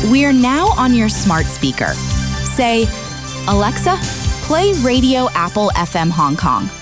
We're now on your smart speaker. Say, Alexa, play Radio Apple FM Hong Kong.